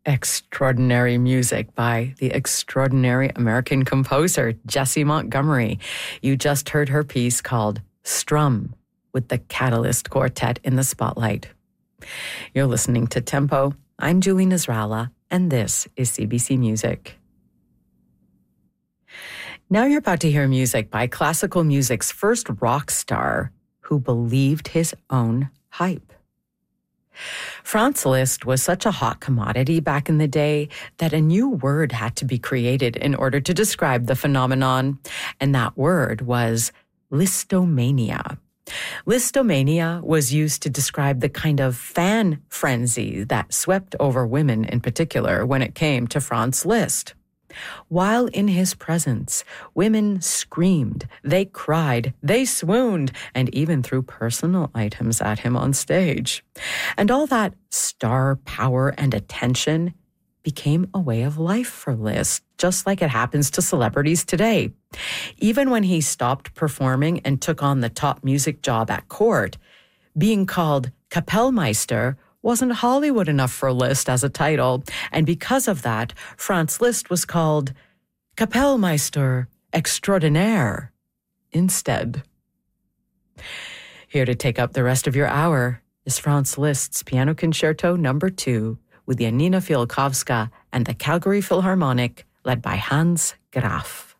Extraordinary music by the extraordinary American composer Jessie Montgomery. You just heard her piece called Strum with the Catalyst Quartet in the spotlight. You're listening to Tempo. I'm Julie Nasrallah, and this is CBC Music. Now you're about to hear music by classical music's first rock star who believed his own hype. Franz Liszt was such a hot commodity back in the day that a new word had to be created in order to describe the phenomenon, and that word was Listomania. Listomania was used to describe the kind of fan frenzy that swept over women in particular when it came to Franz Liszt. While in his presence, women screamed, they cried, they swooned, and even threw personal items at him on stage. And all that star power and attention became a way of life for Liszt, just like it happens to celebrities today. Even when he stopped performing and took on the top music job at court, being called Kapellmeister wasn't Hollywood enough for Liszt as a title, and because of that, Franz Liszt was called Kapellmeister Extraordinaire instead. Here to take up the rest of your hour is Franz Liszt's Piano Concerto No. 2 with Janina Fialkowska and the Calgary Philharmonic, led by Hans Graf.